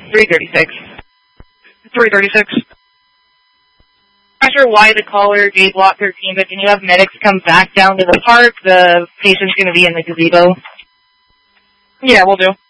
336. 336. Not sure why the caller gave lot 13, but can you have medics come back down to the park? The patient's going to be in the gazebo. Yeah, we'll do.